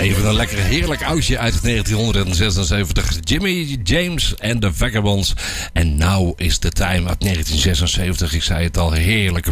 Even een lekker heerlijk oudje uit 1976. Jimmy James en de Vagabonds. En Now is the Time uit 1976. Ik zei het al, heerlijke